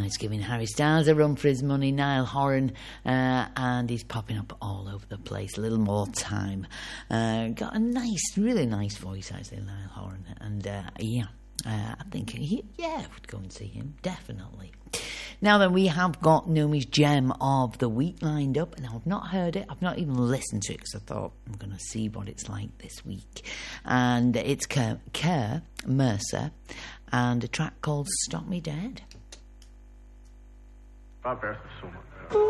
He's giving Harry Styles a run for his money, Niall Horan, and he's popping up all over the place. A little more time. Got a nice, really nice voice, actually, Niall Horan. And I think, I would go and see him, definitely. Now then, we have got Nomi's Gem of the Week lined up, and I've not heard it. I've not even listened to it because I thought I'm going to see what it's like this week. And it's Kerr Mercer and a track called Stop Me Dead. Bad birthday, someone.